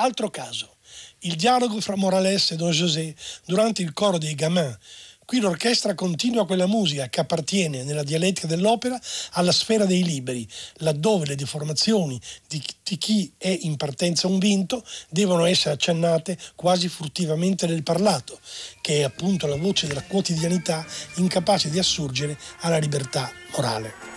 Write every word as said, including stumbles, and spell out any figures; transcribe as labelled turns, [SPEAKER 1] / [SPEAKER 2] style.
[SPEAKER 1] Altro caso, il dialogo fra Morales e Don José durante il coro dei Gamins. Qui l'orchestra continua quella musica che appartiene, nella dialettica dell'opera, alla sfera dei liberi, laddove le deformazioni di, di chi è in partenza un vinto devono essere accennate quasi furtivamente nel parlato, che è appunto la voce della quotidianità incapace di assurgere alla libertà morale.